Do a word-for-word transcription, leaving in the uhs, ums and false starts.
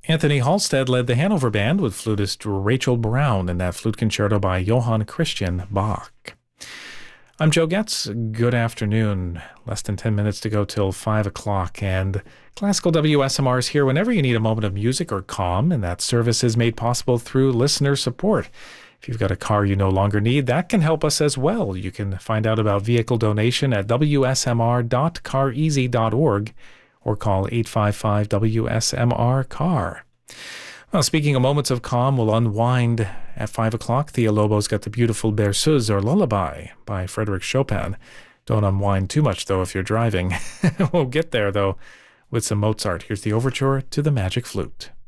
Anthony Halstead led the Hanover Band with flutist Rachel Brown in that flute concerto by Johann Christian Bach. I'm Joe Getz. Good afternoon. Less than ten minutes to go till five o'clock, and Classical W S M R is here whenever you need a moment of music or calm, and that service is made possible through listener support. If you've got a car you no longer need, that can help us as well. You can find out about vehicle donation at w s m r dot car easy dot org or call eight five five W S M R C A R. Well, speaking of moments of calm, we'll unwind at five o'clock. Thea Lobo's got the beautiful Berceuse or Lullaby by Frédéric Chopin. Don't unwind too much, though, if you're driving. We'll get there, though, with some Mozart. Here's the overture to the Magic Flute.